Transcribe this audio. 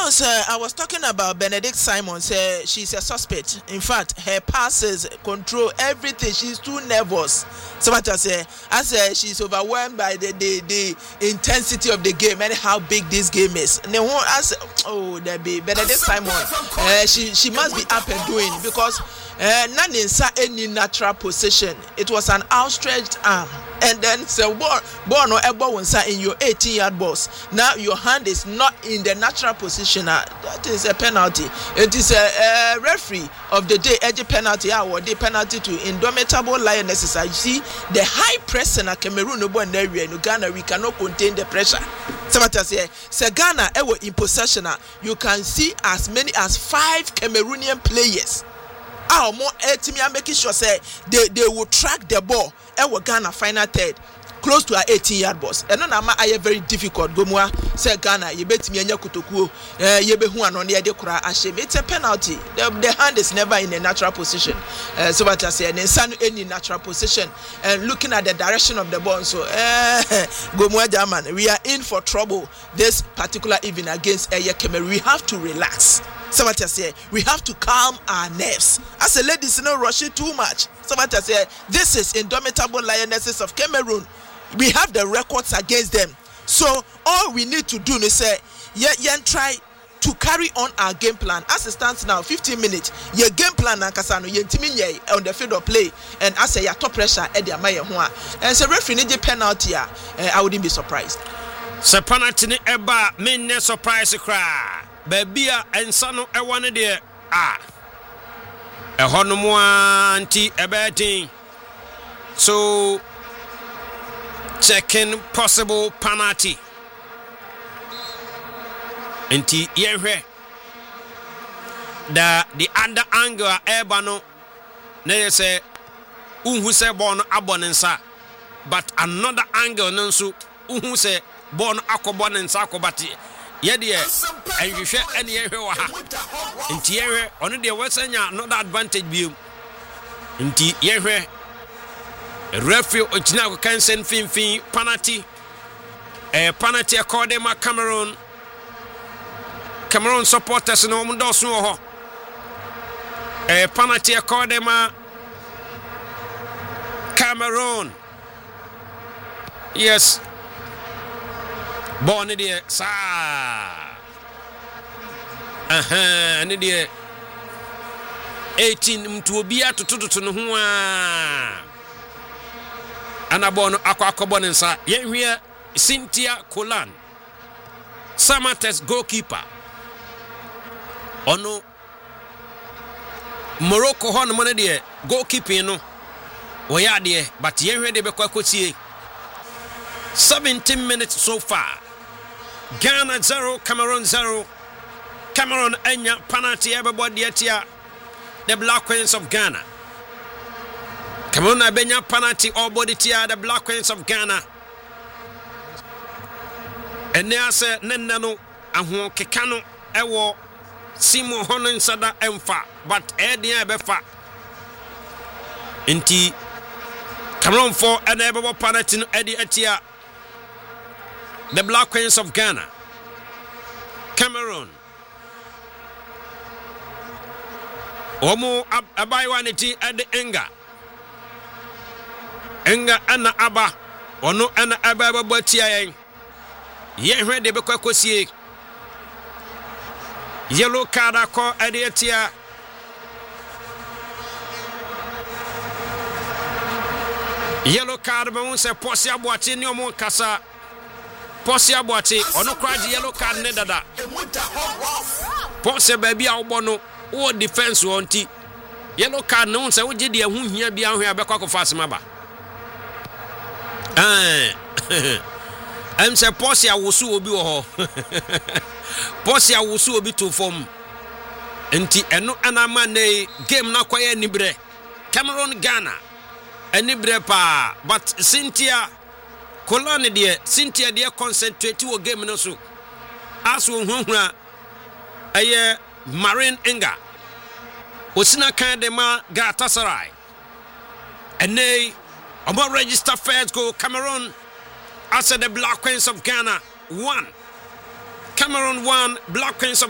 I was talking about Benedict Simon. She's a suspect. In fact, her passes control everything. She's too nervous. So what I say, she's overwhelmed by the intensity of the game and how big this game is. And then there be Benedict Simon. She must be up and doing because none in any natural position. It was an outstretched arm. And then ball in your 18-yard box. Now your hand is not in the natural position. That is a penalty. It is a referee of the day edge penalty or the penalty to Indomitable Lionesses. I see the high press in Cameroon area in Ghana. We cannot contain the pressure. So Ghana in possession. You can see as many as 5 Cameroonian players. Our more making sure they will track the ball and Ghana final third close to our 18-yard box. And no I very difficult. Gomwa say Ghana you bet me anya kutokuo ye be hu ano ne de kura ashem. It's a penalty. The hand is never in a natural position. So what I say and in any natural position and looking at the direction of the ball. So Gomwa German, we are in for trouble this particular evening against Cameroon. We have to relax. So what I say, we have to calm our nerves. As a ladies, not rushing too much. So what I say, this is Indomitable Lionesses of Cameroon. We have the records against them. So all we need to do is say, try to carry on our game plan. As it stands now, 15 minutes. Your game plan on the field of play. And as a top pressure, Eddie Amaya Hua. And so referee need a penalty. I wouldn't be surprised. So penalty eba me surprise cry. Babia and Sano one there. A honomuanti ebeti. So checking possible penalty. Enti yewe the other angle ebano na say unhu say born abonensa but another angle nanso unhu say born akobonensa akobati yede and you share any yewe wa ha enti yewe ono de wasanya another advantage bi enti yewe referee ochina ko kansen finfin penalty penalty according to Cameroon supporters no mundo so ho penalty according to Cameroon. Yes, born there sa and there 18 mtu obia tututu no ho anabono akwakoboninsa yenhwe Cynthia Kolan Samates goalkeeper ono Morocco ho no mo de goalkeeping no oya de but yenhwe de bekwakotie 17 minutes so far. Ghana 0 Cameroon 0. Cameroon enya penalty everybody atia the Black Queens of Ghana. Cameroon abenya penalty all body tia the Black Queens of Ghana. And there say nenano aho kekano ewo Simo hono nsada emfa but edin ebefa. Inti Cameroon for and everybody penalty no edi atia the Black Queens of Ghana. Cameroon Omo abaywaniti ade Enga ana aba ono ana aba batia yen yehwe de bekwakosie yellow card akọ ade atia yellow card ba won se posi aboate ni omo kasa posi aboate ono kraji yellow card ne dada posi ba bia wo no wo defense wonti yellow card no se wo je de hu hia bia hu abekwa ko fast maba I'm say posi awusu obi wo ho posi awusu obi to form enti eno anama ne game na kwaye nibre Cameroon Ghana enibre pa but Cynthia Kolan de Cynthia de concentrate wo game no so aso hunhura aye Marine Enga osina kan de ma Galatasaray ene about register first go Cameroon as the Black Queens of Ghana 1 Cameroon 1 Black Queens of